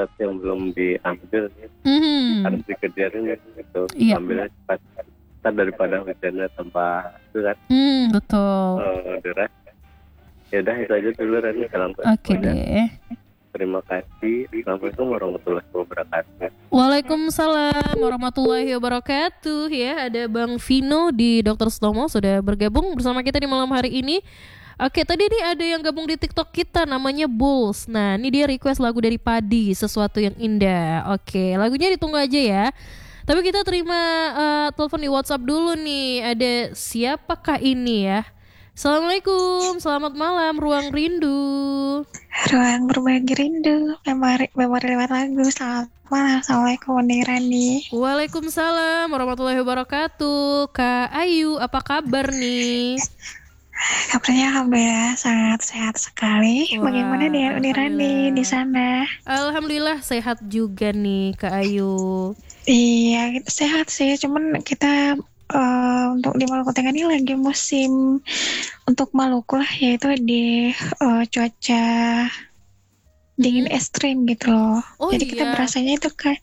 catat yang belum diambil harus dikejarin gitu. Iya. Ambilnya cepat daripada hujannya tambah berat Betul. deras. Ya udah itu aja dulu Rani. Oke deh. Terima kasih. Assalamualaikum warahmatullahi wabarakatuh. Waalaikumsalam warahmatullahi wabarakatuh. Ya, ada Bang Vino di Dr. Stomo sudah bergabung bersama kita di malam hari ini. Oke, tadi nih ada yang gabung di TikTok kita namanya Bulls. Nah, ini dia request lagu dari Padi, Sesuatu Yang Indah. Oke, lagunya ditunggu aja ya. Tapi kita terima telepon di WhatsApp dulu nih. Ada siapakah ini ya? Assalamualaikum, selamat malam Ruang Rindu. Ruang berbagi rindu, memori lewat lagu. Selamat malam, assalamualaikum Rani. Waalaikumsalam warahmatullahi wabarakatuh. Kak Ayu, apa kabar nih? Kabarnya alhamdulillah sangat sehat sekali. Wah, Bagaimana dengan Rani di sana? Alhamdulillah sehat juga nih Kak Ayu. Iya, kita sehat sih. Cuman kita untuk di Maluku Tengah ini lagi musim untuk Maluku lah, yaitu di cuaca dingin ekstrim gitu loh. Oh, Jadi kita berasanya itu kayak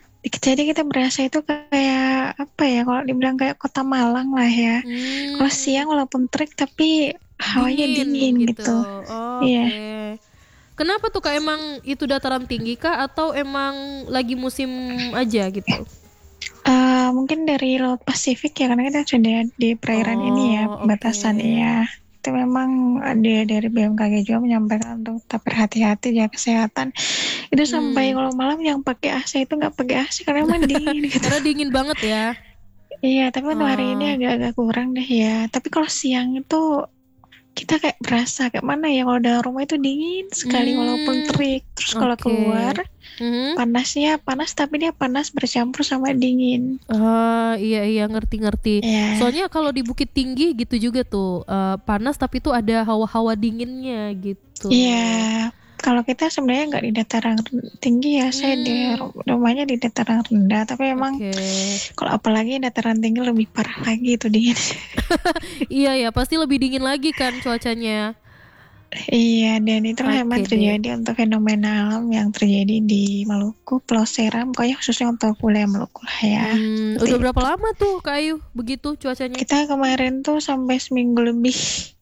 apa ya, kalau dibilang kayak kota Malang lah ya. Kalau siang walaupun terik tapi hawanya dingin gitu. Oh, iya. Okay. Kenapa tuh Kak, emang itu dataran tinggi kah atau emang lagi musim aja gitu? Mungkin dari Laut Pasifik ya, karena kita sudah di perairan ini ya, batasan ya. Itu memang ada dari BMKG juga menyampaikan untuk tetap berhati-hati, jaga kesehatan. Itu sampai kalau malam yang pakai AC itu nggak pakai AC karena emang dingin gitu. Karena dingin banget ya. Iya, tapi untuk hari ini agak-agak kurang deh ya. Tapi kalau siang itu kita kayak berasa kayak mana ya, kalau dalam rumah itu dingin sekali walaupun terik. Terus kalau keluar panasnya panas, tapi dia panas bercampur sama dingin. Iya ngerti. Yeah. Soalnya kalau di Bukit Tinggi gitu juga tuh panas tapi tuh ada hawa-hawa dinginnya gitu. Iya. Kalau kita sebenarnya nggak di dataran tinggi ya, saya di rumahnya di dataran rendah. Tapi emang kalau apalagi dataran tinggi lebih parah lagi itu dingin. Iya ya, pasti lebih dingin lagi kan cuacanya. Iya, dan itu memang terjadi untuk fenomena alam yang terjadi di Maluku, Pulau Seram, pokoknya khususnya untuk wilayah Maluku lah ya. Udah berapa lama tuh Kak Ayu begitu cuacanya? Kita kemarin tuh sampai seminggu lebih.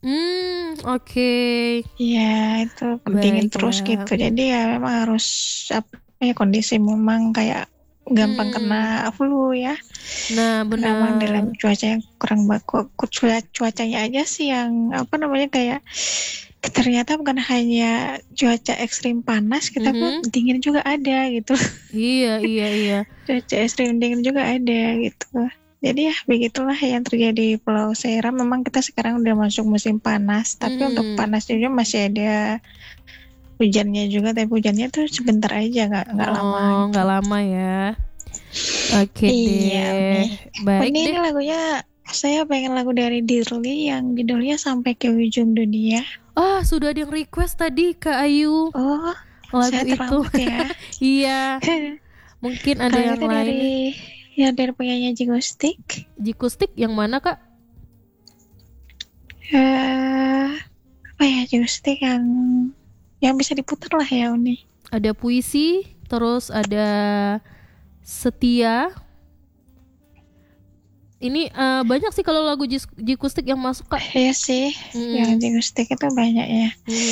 Iya, itu dingin terus gitu. Jadi ya memang harus kondisi memang kayak gampang kena flu ya. Nah, benar. Memang dalam cuaca yang kurang bagus, cuacanya aja sih yang kayak ternyata bukan hanya cuaca ekstrim panas, kita pun dingin juga ada gitu. Iya. Cuaca ekstrim dingin juga ada gitu. Jadi ya begitulah yang terjadi di Pulau Seram. Memang kita sekarang udah masuk musim panas, tapi untuk panasnya juga masih ada hujannya juga, tapi hujannya tuh sebentar aja, nggak lama. Nggak lama ya. Oke deh. Baik ini lagunya saya pengen lagu dari Dirli yang judulnya Sampai ke Ujung Dunia. Sudah ada yang request tadi Kak Ayu. Lagu saya itu ya. Iya. Mungkin ada yang lain. Dari penyanyi Jikustik. Jikustik yang mana Kak? Jikustik yang bisa diputar lah ya Uni. Ada Puisi, terus ada Setia. Ini banyak sih kalau lagu Jikustik yang masuk Kak. Iya sih, yang Jikustik itu banyak ya.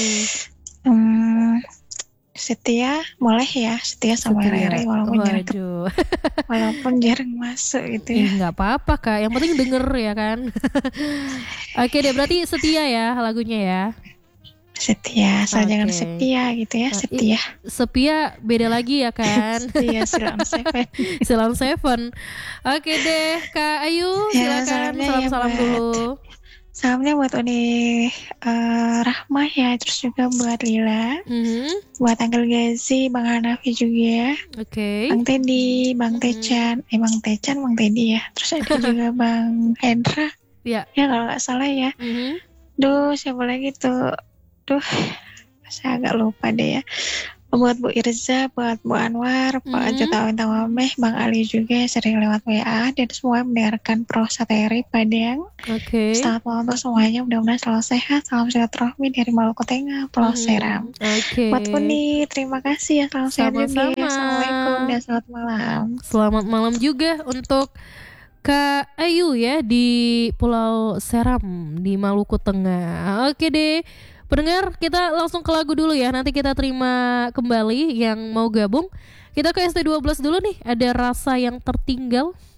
Setia boleh ya, Setia sama Rere walaupun jarang masuk gitu ya. Nggak apa-apa Kak, yang penting denger ya kan. Oke deh, berarti Setia ya lagunya ya. Setia, jangan setia gitu ya, Setia. Sepia beda lagi ya kan. Setia Silam Seven. Oke deh Kak Ayu, silakan salam dulu. Salamnya buat Uni Rahmah ya, terus juga buat Lila, buat Uncle Gazi, Bang Hanafi juga, Bang Teddy, Bang Tecan, Bang Teddy ya, terus ada juga Bang Hendra, ya kalau nggak salah ya. Siapa lagi tuh? Saya agak lupa deh ya. Buat Bu Irza, buat Bu Anwar, Pak Juta Winta Wameh, Bang Ali juga yang sering lewat WA, dan semua mendengarkan Prosa Teri Padang. Selamat malam untuk semuanya, mudah-mudahan selalu sehat, salam silaturahmi dari Maluku Tengah, Pulau Seram. Buat Uni, terima kasih ya, salam sehat juga. Assalamualaikum dan selamat malam. Selamat malam juga untuk Kak Ayu ya di Pulau Seram di Maluku Tengah. Oke deh. Pendengar, kita langsung ke lagu dulu ya. Nanti kita terima kembali yang mau gabung. Kita ke ST12 dulu nih. Ada Rasa Yang Tertinggal.